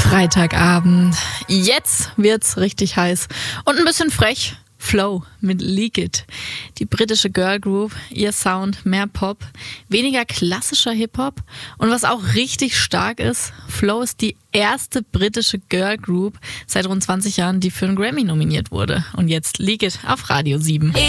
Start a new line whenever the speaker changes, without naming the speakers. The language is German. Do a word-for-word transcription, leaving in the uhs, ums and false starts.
Freitagabend. Jetzt wird's richtig heiß und ein bisschen frech. Flow mit Leak It. Die britische Girl Group, ihr Sound mehr Pop, weniger klassischer Hip-Hop und was auch richtig stark ist, Flow ist die erste britische Girl Group seit rund zwanzig Jahren, die für einen Grammy nominiert wurde. Und jetzt Leak It auf Radio sieben.